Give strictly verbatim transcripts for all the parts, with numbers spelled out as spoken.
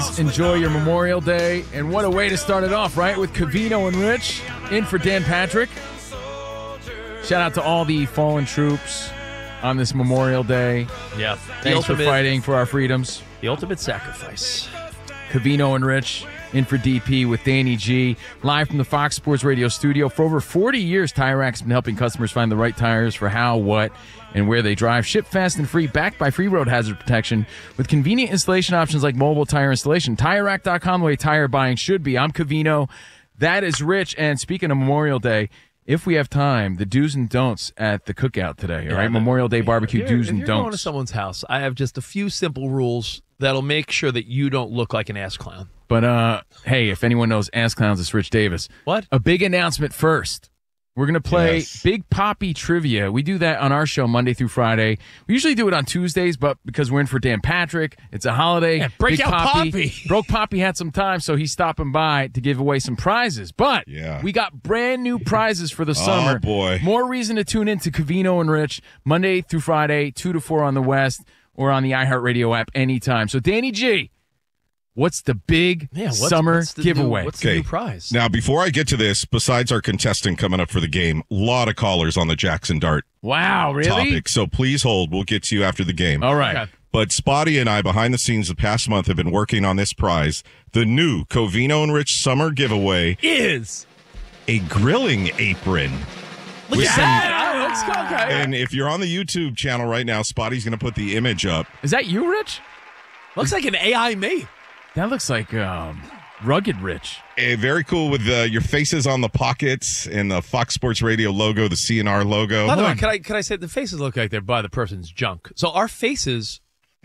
guys enjoy your Memorial Day. And what a way to start it off, right? With Covino and Rich in for Dan Patrick. Shout out to all the fallen troops on this Memorial Day. Yeah. Thanks for fighting for our freedoms. The ultimate sacrifice. Covino and Rich in for D P with Danny G, live from the Fox Sports Radio studio. For over forty years, Tire Rack's been helping customers find the right tires for how, what, and where they drive. Ship fast and free, backed by free road hazard protection with convenient installation options like mobile tire installation. Tire Rack dot com, the way tire buying should be. I'm Covino. That is Rich. And speaking of Memorial Day, if we have time, the do's and don'ts at the cookout today, all right? Yeah, Memorial Day barbecue if do's if and you're don'ts. Going to someone's house, I have just a few simple rules that'll make sure that you don't look like an ass clown. But, uh, hey, if anyone knows ass clowns, it's Rich Davis. What? A big announcement first. We're going to play Yes. Big Poppy Trivia. We do that on our show Monday through Friday. We usually do it on Tuesdays, but because we're in for Dan Patrick, it's a holiday. Yeah, break Big out Poppy. Broke Poppy had some time, so he's stopping by to give away some prizes. But Yeah. we got brand new prizes for the summer. Oh, boy. More reason to tune in to Covino and Rich Monday through Friday, two to four on the West or on the iHeartRadio app anytime. So, Danny G, what's the big Yeah, what's, summer what's the giveaway? New, what's the Okay. new prize? Now, before I get to this, besides our contestant coming up for the game, a lot of callers on the Jackson Dart Wow, really? topic. So please hold. We'll get to you after the game. All right. Okay. But Spotty and I, behind the scenes the past month, have been working on this prize. The new Covino and Rich summer giveaway, Is. a grilling apron. Look With at some- that. Oh, let's go. Okay. And if you're on the YouTube channel right now, Spotty's going to put the image up. Is that you, Rich? Looks like an A I me. That looks like um, Rugged Rich. Eh, very cool with uh, your faces on the pockets and the Fox Sports Radio logo, the C N R logo. By the way, on. can I can I say the faces look like they're by the person's junk? So our faces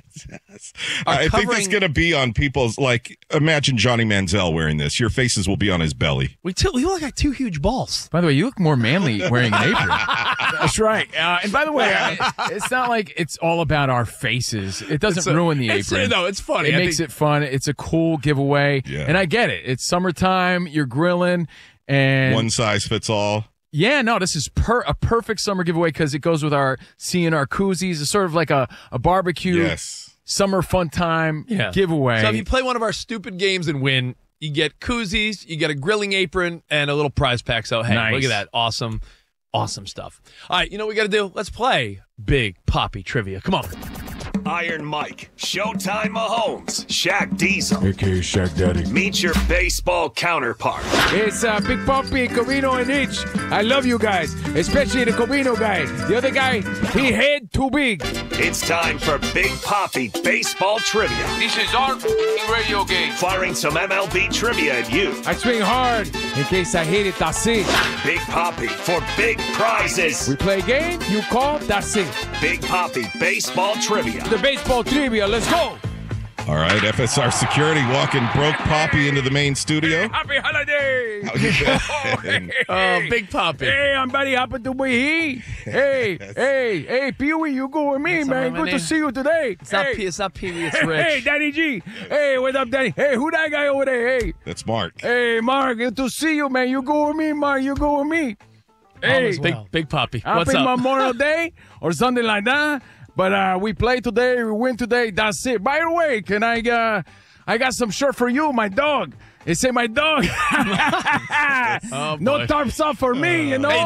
are I think covering. it's going to be on people's, like, imagine Johnny Manziel wearing this. Your faces will be on his belly. we, t- we look like two huge balls. By the way, you look more manly wearing an apron. That's right. Uh, and by the way, uh, it's not like it's all about our faces. It doesn't It's a- ruin the it's- apron. no, it's funny. It I makes think- it fun. It's a cool giveaway. Yeah. And I get it. It's summertime. You're grilling. And One size fits all. yeah, no, this is per- a perfect summer giveaway because it goes with our C N R koozies. It's sort of like a, a barbecue. Yes. Summer fun time Yeah. giveaway. So if you play one of our stupid games and win, you get koozies, you get a grilling apron, and a little prize pack. So, hey, Nice. look at that. Awesome, awesome stuff. All right, you know what we got to do? Let's play Big Poppy Trivia. Come on. Iron Mike, Showtime Mahomes, Shaq Diesel. A K A Shaq Daddy. Meet your baseball counterpart. It's uh, Big Poppy, Covino, and Rich. I love you guys, especially the Covino guy. The other guy, he head too big. It's time for Big Poppy Baseball Trivia. This is our radio game. Firing some M L B trivia at you. I swing hard in case I hit it, that's it. Big Poppy for big prizes. We play a game, you call, that's it. Big Poppy Baseball Trivia. The baseball trivia, let's go. All right, F S R Security walking broke Poppy into the main studio. Happy holiday. How you been? Oh, Big Poppy. Hey, I'm very happy to be here. Hey, hey, hey, Pee-wee, you go with me, What's up, man. Good Emily? to see you today. It's not, hey. P- it's not Pee Wee, it's Hey, Rich. Danny G. Hey, what's up, Danny? Hey, who that guy over there? Hey. That's Mark. Hey, Mark, good to see you, man. You go with me, Mark. You go with me. All Hey, is well. Big, Big Poppy. What's happy up? Memorial Day or something like that. But uh, we played today, we win today. That's it. By the way, can I? Uh, I got some shirt for you, my dog. It say my dog. Oh, No boy. tarps up for me, you know. Hey,